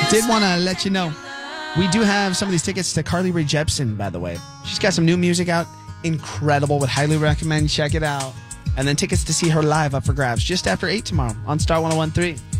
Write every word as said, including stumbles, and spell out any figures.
Did want to let you know, we do have some of these tickets to Carly Rae Jepsen, by the way. She's got some new music out. Incredible. Would highly recommend you check it out. And then tickets to see her live up for grabs just after eight tomorrow on Star one oh one point three.